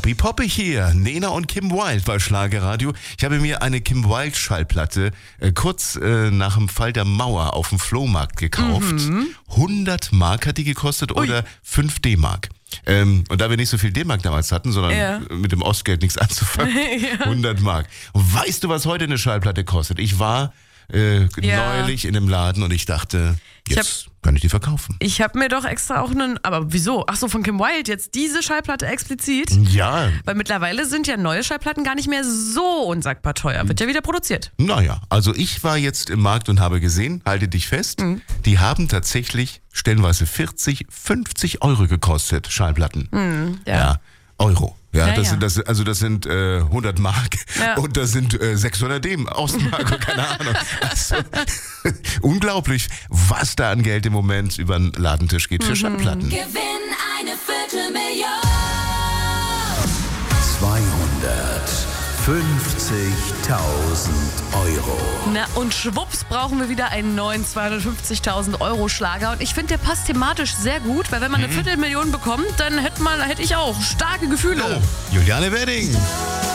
Poppy Poppy hier. Nena und Kim Wilde bei Schlagerradio. Ich habe mir eine Kim Wilde Schallplatte kurz nach dem Fall der Mauer auf dem Flohmarkt gekauft. 100 Mark hat die gekostet oder 5 D-Mark. Und da wir nicht so viel D-Mark damals hatten, sondern mit dem Ostgeld nichts anzufangen, 100 Mark. Und weißt du, was heute eine Schallplatte kostet? Ich war neulich in einem Laden und ich dachte, jetzt kann ich die verkaufen. Ich habe mir doch extra auch aber wieso? Ach so, von Kim Wilde jetzt diese Schallplatte explizit? Ja. Weil mittlerweile sind ja neue Schallplatten gar nicht mehr so unsagbar teuer. Wird ja wieder produziert. Naja, also ich war jetzt im Markt und habe gesehen, halte dich fest, die haben tatsächlich stellenweise 40, 50 Euro gekostet, Schallplatten. Ja, Euro. Ja, das sind 100 Mark und das sind 600 D Ostmark, keine Ahnung. Also, unglaublich, was da an Geld im Moment über den Ladentisch geht für Schallplatten. Gewinn eine Viertelmillion. 250.000 Euro. Na und schwupps brauchen wir wieder einen neuen 250.000 Euro Schlager. Und ich finde, der passt thematisch sehr gut, weil wenn man eine Viertelmillion bekommt, dann hätte ich auch starke Gefühle. Oh, Juliane Wedding.